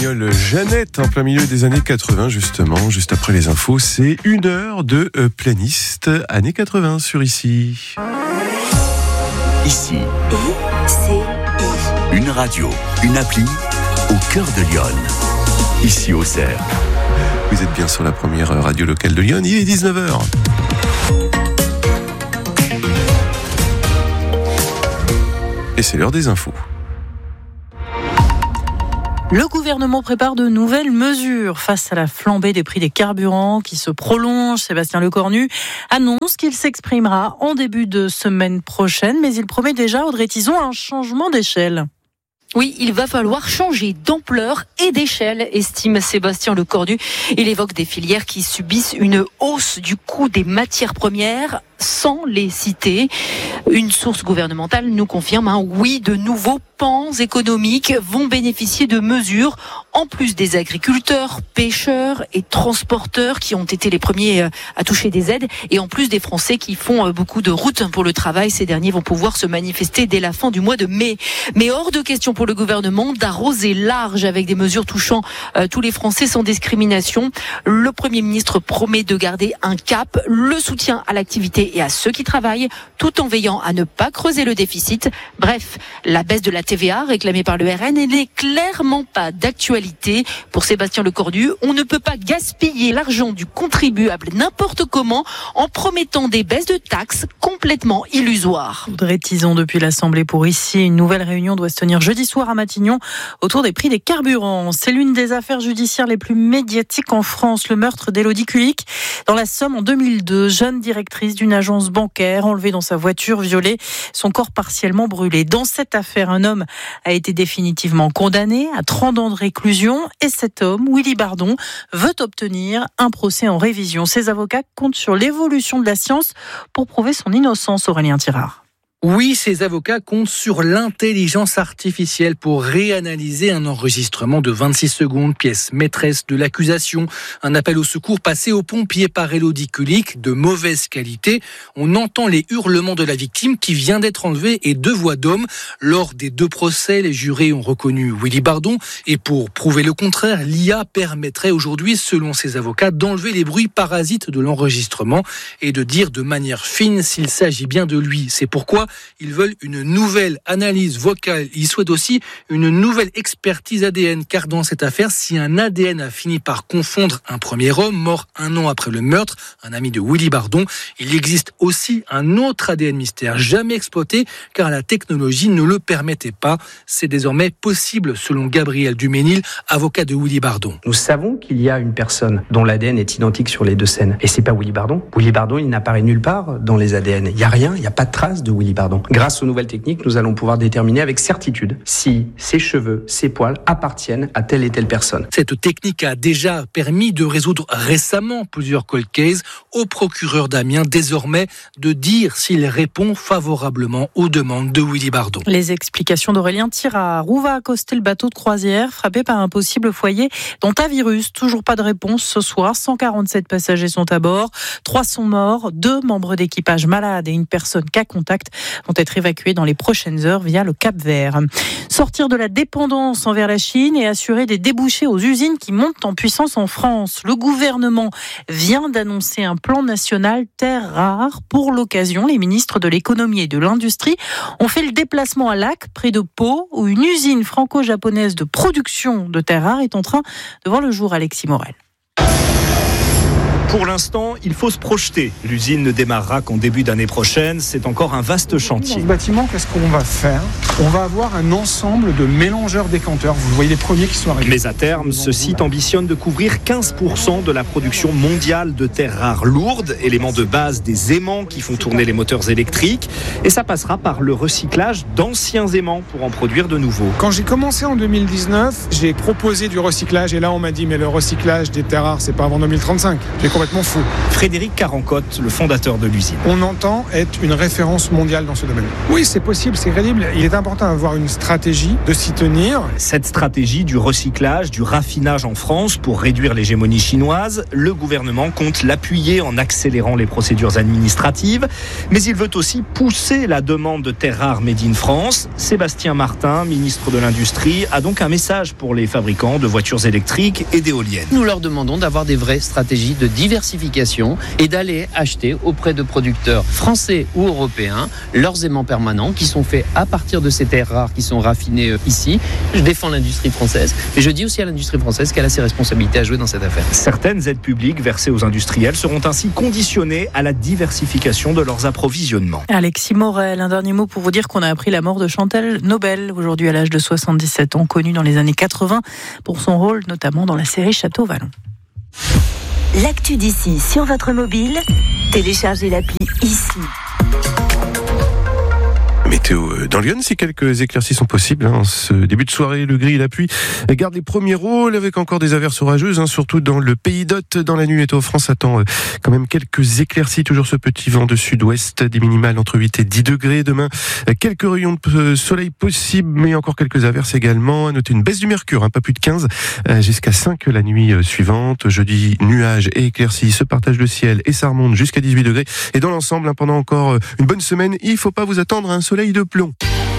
Jeannette, en plein milieu des années 80, justement, juste après les infos, c'est 1 heure de planiste années 80 sur Ici. Ici, une radio, une appli au cœur de Lyon. Ici au Cerf. Vous êtes bien sur la première radio locale de Lyon, il est 19h. Et c'est l'heure des infos. Le gouvernement prépare de nouvelles mesures face à la flambée des prix des carburants qui se prolonge. Sébastien Lecornu annonce qu'il s'exprimera en début de semaine prochaine, mais il promet déjà, Audrey Tizon, un changement d'échelle. Oui, il va falloir changer d'ampleur et d'échelle, estime Sébastien Lecornu. Il évoque des filières qui subissent une hausse du coût des matières premières sans les citer. Une source gouvernementale nous confirme, oui, de nouveaux pans économiques vont bénéficier de mesures, en plus des agriculteurs, pêcheurs et transporteurs qui ont été les premiers à toucher des aides, et en plus des Français qui font beaucoup de routes pour le travail. Ces derniers vont pouvoir se manifester dès la fin du mois de mai. Mais hors de question pour le gouvernement d'arroser large avec des mesures touchant tous les Français sans discrimination. Le Premier ministre promet de garder un cap, le soutien à l'activité et à ceux qui travaillent, tout en veillant à ne pas creuser le déficit. Bref, la baisse de la TVA réclamée par le RN n'est clairement pas d'actualité. Pour Sébastien Lecornu, on ne peut pas gaspiller l'argent du contribuable n'importe comment en promettant des baisses de taxes complètement illusoires. Audrey Tizon depuis l'Assemblée pour Ici. Une nouvelle réunion doit se tenir jeudi soir à Matignon autour des prix des carburants. C'est l'une des affaires judiciaires les plus médiatiques en France, le meurtre d'Élodie Kulik dans la Somme en 2002. Jeune directrice d'une agence bancaire enlevée dans sa voiture, violée, son corps partiellement brûlé. Dans cette affaire, un homme a été définitivement condamné à 30 ans de réclusion et cet homme, Willy Bardon, veut obtenir un procès en révision. Ses avocats comptent sur l'évolution de la science pour prouver son innocence, Aurélien Tirard. Oui, ces avocats comptent sur l'intelligence artificielle pour réanalyser un enregistrement de 26 secondes, pièce maîtresse de l'accusation. Un appel au secours passé aux pompiers par Élodie Kulik, de mauvaise qualité. On entend les hurlements de la victime qui vient d'être enlevée et 2 voix d'homme. Lors des 2 procès, les jurés ont reconnu Willy Bardon. Et pour prouver le contraire, l'IA permettrait aujourd'hui, selon ces avocats, d'enlever les bruits parasites de l'enregistrement et de dire de manière fine s'il s'agit bien de lui. C'est pourquoi ils veulent une nouvelle analyse vocale. Ils souhaitent aussi une nouvelle expertise ADN, car dans cette affaire, si un ADN a fini par confondre un premier homme mort 1 an après le meurtre, un ami de Willy Bardon, il existe aussi un autre ADN mystère, jamais exploité, car la technologie ne le permettait pas. C'est désormais possible, selon Gabriel Duménil, avocat de Willy Bardon. Nous savons qu'il y a une personne dont l'ADN est identique sur les 2 scènes. Et c'est pas Willy Bardon. Willy Bardon, il n'apparaît nulle part dans les ADN. Il n'y a rien, il n'y a pas de trace de Willy Bardon. Grâce aux nouvelles techniques, nous allons pouvoir déterminer avec certitude si ses cheveux, ses poils appartiennent à telle et telle personne. Cette technique a déjà permis de résoudre récemment plusieurs cold cases. Au procureur d'Amiens, désormais, de dire s'il répond favorablement aux demandes de Willy Bardon. Les explications d'Aurélien Tirard. Où va accoster le bateau de croisière frappé par un possible foyer dont un virus? Toujours pas de réponse ce soir. 147 passagers sont à bord. 3 sont morts. 2 membres d'équipage malades et une personne cas contact vont être évacués dans les prochaines heures via le Cap-Vert. Sortir de la dépendance envers la Chine et assurer des débouchés aux usines qui montent en puissance en France. Le gouvernement vient d'annoncer un plan national terres rares. Pour l'occasion, les ministres de l'économie et de l'industrie ont fait le déplacement à Lac, près de Pau, où une usine franco-japonaise de production de terres rares est en train de voir le jour. Alexis Morel. Pour l'instant, il faut se projeter. L'usine ne démarrera qu'en début d'année prochaine. C'est encore un vaste chantier. Dans ce bâtiment, qu'est-ce qu'on va faire ? On va avoir un ensemble de mélangeurs-décanteurs. Vous voyez les premiers qui sont arrivés. Mais à terme, ce site ambitionne de couvrir 15% de la production mondiale de terres rares lourdes, éléments de base des aimants qui font tourner les moteurs électriques. Et ça passera par le recyclage d'anciens aimants pour en produire de nouveaux. Quand j'ai commencé en 2019, j'ai proposé du recyclage. Et là, on m'a dit, mais le recyclage des terres rares, c'est pas avant 2035. J'ai complètement faux. Frédéric Carancotte, le fondateur de l'usine. On entend être une référence mondiale dans ce domaine. Oui, c'est possible, c'est crédible. Il est important d'avoir une stratégie, de s'y tenir. Cette stratégie du recyclage, du raffinage en France pour réduire l'hégémonie chinoise, le gouvernement compte l'appuyer en accélérant les procédures administratives. Mais il veut aussi pousser la demande de terres rares made in France. Sébastien Martin, ministre de l'Industrie, a donc un message pour les fabricants de voitures électriques et d'éoliennes. Nous leur demandons d'avoir des vraies stratégies de diversification et d'aller acheter auprès de producteurs français ou européens leurs aimants permanents qui sont faits à partir de ces terres rares qui sont raffinées ici. Je défends l'industrie française, mais je dis aussi à l'industrie française qu'elle a ses responsabilités à jouer dans cette affaire. Certaines aides publiques versées aux industriels seront ainsi conditionnées à la diversification de leurs approvisionnements. Alexis Morel, un dernier mot pour vous dire qu'on a appris la mort de Chantal Nobel, aujourd'hui à l'âge de 77 ans, connue dans les années 80 pour son rôle notamment dans la série Château Vallon. L'actu d'ici sur votre mobile, téléchargez l'appli ici. Météo dans Lyon, si quelques éclaircies sont possibles. En ce début de soirée, le gris et la pluie gardent les premiers rôles avec encore des averses orageuses, surtout dans le pays d'Hôte. Dans la nuit, Météo France attend quand même quelques éclaircies. Toujours ce petit vent de sud-ouest, des minimales entre 8 et 10 degrés. Demain, quelques rayons de soleil possibles, mais encore quelques averses également. À noter une baisse du mercure, pas plus de 15 jusqu'à 5 la nuit suivante. Jeudi, nuages et éclaircies se partagent le ciel et ça remonte jusqu'à 18 degrés. Et dans l'ensemble, pendant encore une bonne semaine, il ne faut pas vous attendre à un soleil de plomb.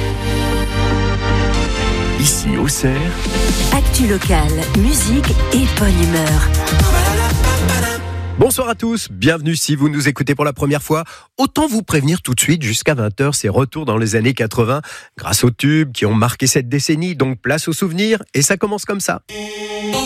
Ici, Auxerre. Actu locale, musique et bonne humeur. Bonsoir à tous, bienvenue si vous nous écoutez pour la première fois. Autant vous prévenir tout de suite, jusqu'à 20h, c'est retour dans les années 80, grâce aux tubes qui ont marqué cette décennie, donc place aux souvenirs, et ça commence comme ça.